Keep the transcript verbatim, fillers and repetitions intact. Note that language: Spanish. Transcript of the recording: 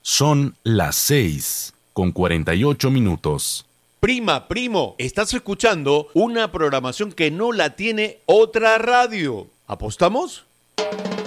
Son las seis con cuarenta y ocho minutos. Prima, primo, estás escuchando una programación que no la tiene otra radio. ¿Apostamos?